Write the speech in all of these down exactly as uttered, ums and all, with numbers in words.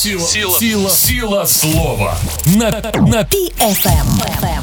Сила, сила, сила, сила слова. На, на пи эф эм.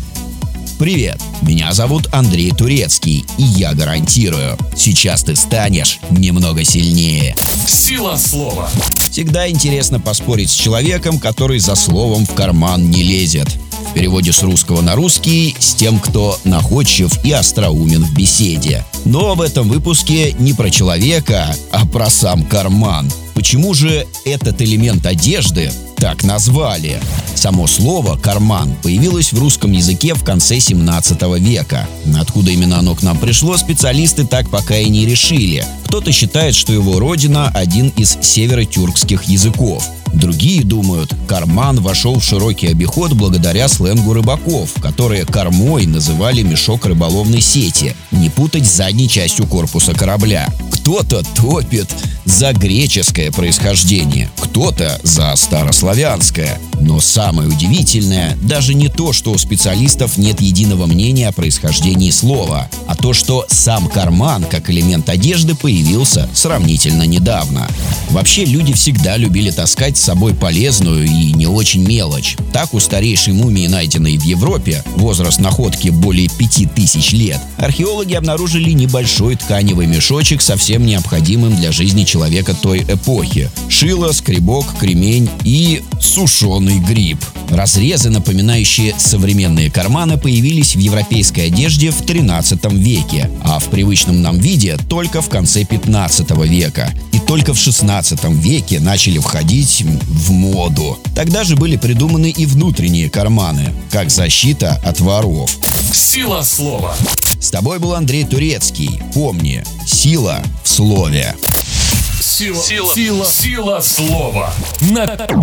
Привет, меня зовут Андрей Турецкий, и я гарантирую, сейчас ты станешь немного сильнее. сила слова. Всегда интересно поспорить с человеком, который за словом в карман не лезет. В переводе с русского на русский с тем, кто находчив и остроумен в беседе. Но в этом выпуске не про человека, а про сам карман. Почему же этот элемент одежды так назвали? Само слово «карман» появилось в русском языке в конце семнадцатого века. Откуда именно оно к нам пришло, специалисты так пока и не решили. Кто-то считает, что его родина – один из северотюркских языков. Другие думают, карман вошел в широкий обиход благодаря сленгу рыбаков, которые кормой называли мешок рыболовной сети, не путать с задней частью корпуса корабля. Кто-то топит за греческое происхождение, кто-то за старославянское. Но самое удивительное даже не то, что у специалистов нет единого мнения о происхождении слова, а то, что сам карман как элемент одежды появился сравнительно недавно. Вообще люди всегда любили таскать с собой полезную и не очень мелочь. Так у старейшей мумии, найденной в Европе, возраст находки более пяти тысяч лет, археологи обнаружили небольшой тканевый мешочек, совсем необходимым для жизни человека той эпохи. Шило, скребок, кремень и сушеный гриб. Разрезы, напоминающие современные карманы, появились в европейской одежде в тринадцатом веке, а в привычном нам виде только в конце пятнадцатого века. И только в шестнадцатом веке начали входить в моду. Тогда же были придуманы и внутренние карманы, как защита от воров. Сила слова. С тобой был Андрей Турецкий. Помни, сила в слове. Сила, сила, сила, сила слова. На